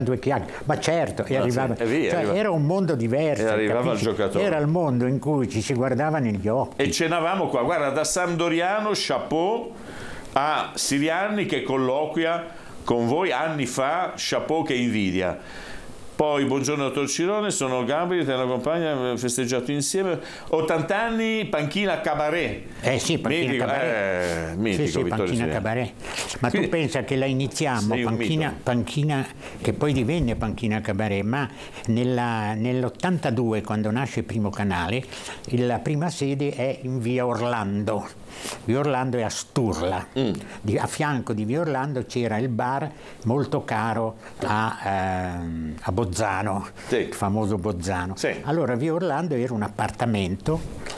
due chiacchiere, ma certo, e arrivava, arriva. Era un mondo diverso, arrivava il giocatore. Era il mondo in cui ci si guardava negli occhi. E cenavamo qua, guarda, da Sampdoriano, chapeau, a Sirianni che colloquia con voi anni fa, chapeau che invidia. Poi, buongiorno dottor Cirone, sono Gabriele, te la compagna, abbiamo festeggiato insieme. 80 anni, panchina cabaret. Sì, panchina mitico, cabaret. Mitico, sì, Vittorio panchina Sirianni. cabaret. Ma Quindi, tu pensa che la iniziamo, panchina che poi divenne panchina cabaret, ma nell'82, quando nasce il primo canale, la prima sede è in via Orlando. Via Orlando è a Sturla. A fianco di via Orlando c'era il bar molto caro a Bozzano, il famoso Bozzano. Allora via Orlando era un appartamento,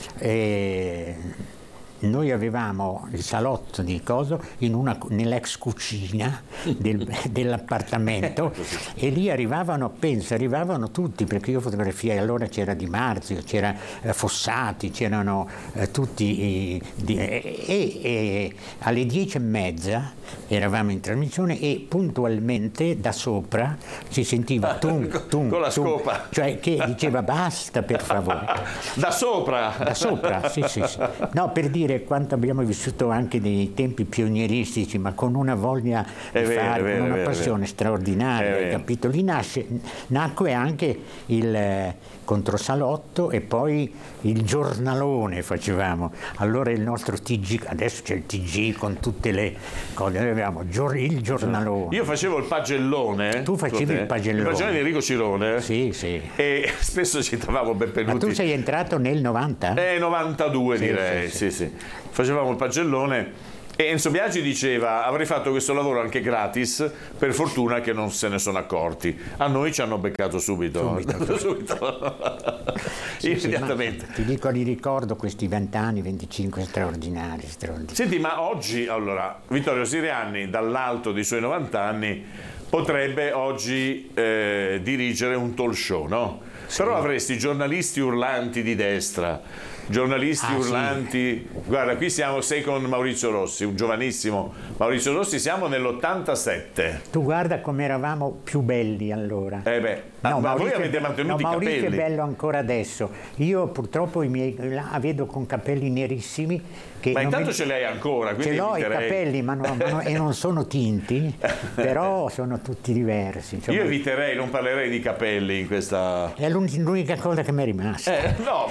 noi avevamo il salotto di coso nell'ex cucina dell'appartamento e lì arrivavano tutti, perché io fotografiai, allora c'era Di Marzio, c'era Fossati, c'erano tutti e alle 10:30 eravamo in trasmissione e puntualmente da sopra si sentiva tum con la scopa, cioè che diceva basta per favore. Da sopra, sì. No, per dire quanto abbiamo vissuto anche dei tempi pionieristici, ma con una voglia di fare, con una passione straordinaria, hai capito? Lì nacque anche il controsalotto e poi il giornalone facevamo. Allora il nostro TG, adesso c'è il TG con tutte le cose, avevamo il giornalone. Io facevo il pagellone. Tu facevi il pagellone. Il pagellone di Enrico Cirone. Sì. E spesso citavamo Benvenuti. Ma tu sei entrato nel 90? 92 direi, sì. Facevamo il pagellone e Enzo Biagi diceva avrei fatto questo lavoro anche gratis, per fortuna che non se ne sono accorti. A noi ci hanno beccato subito. Immediatamente. Ti dico, li ricordo questi 20 anni, 25 straordinari. Senti, ma oggi, allora, Vittorio Sirianni dall'alto dei suoi 90 anni potrebbe oggi dirigere un talk show, no? Però avresti giornalisti urlanti di destra, giornalisti urlanti. Guarda, qui sei con Maurizio Rossi, un giovanissimo Maurizio Rossi, siamo nell'87. Tu guarda come eravamo più belli allora. Ma voi avete mantenuto i capelli. Maurizio è bello ancora adesso. Io purtroppo i miei la vedo con capelli nerissimi. Ma intanto ce li hai ancora, quindi ce l'ho i capelli, e non sono tinti, però sono tutti diversi. Insomma. Io eviterei, non parlerei di capelli in questa. È l'unica cosa che mi è rimasta. No.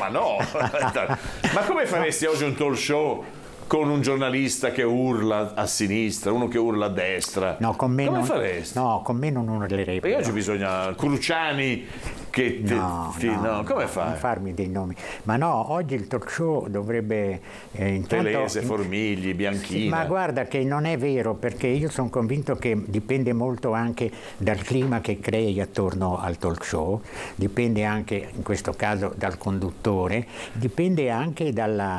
Ma come faresti oggi un talk show con un giornalista che urla a sinistra, uno che urla a destra? No, con me come faresti? No, con me non urlerei. Perché oggi bisogna Cruciani che come fai? Non farmi dei nomi. Ma no, oggi il talk show dovrebbe Telese, Formigli, Bianchina. Sì, ma guarda che non è vero, perché io sono convinto che dipende molto anche dal clima che crei attorno al talk show, dipende anche in questo caso dal conduttore, dipende anche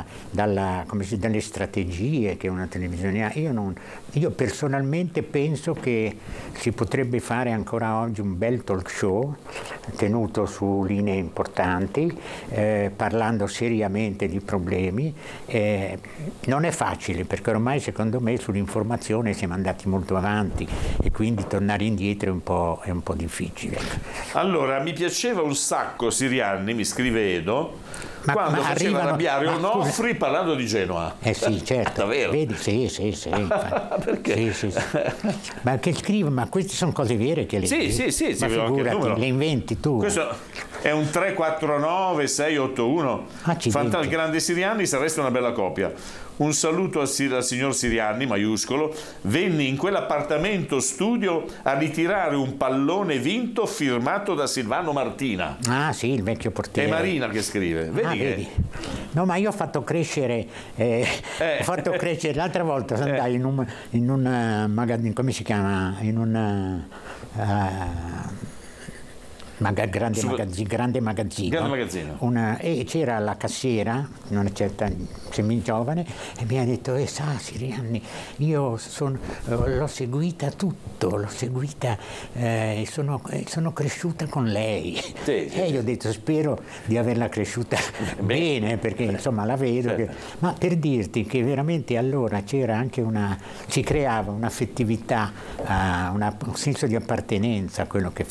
dalle strategie che una televisione ha. Io personalmente penso che si potrebbe fare ancora oggi un bel talk show tenuto su linee importanti, parlando seriamente di problemi. Non è facile, perché ormai secondo me sull'informazione siamo andati molto avanti e quindi tornare indietro è un po' difficile. Allora, mi piaceva un sacco Sirianni, mi scrive Edo, quando faceva arrabbiare Onofri parlando di Genoa. Sì, certo. Davvero? Vedi? Sì. Perché? Sì. Ma che scrive? Ma queste sono cose vere che le Sì, ma figurati, le inventi tu. Questo è un 349 681. Fantastico, grande Sirianni, sareste una bella coppia. Un saluto al signor Sirianni, maiuscolo. Venni in quell'appartamento studio a ritirare un pallone vinto firmato da Silvano Martina. Ah sì, il vecchio portiere. È Marina che scrive. Vedi. No, ma io ho fatto crescere l'altra volta andai in un magazzino, come si chiama? In un grande magazzino. E c'era la cassiera, una certa semigiovane, e mi ha detto: sa Sirianni, io l'ho seguita e sono cresciuta con lei. E io ho detto: spero di averla cresciuta bene, perché insomma la vedo. Ma per dirti che veramente allora c'era anche si creava un'affettività, un senso di appartenenza a quello che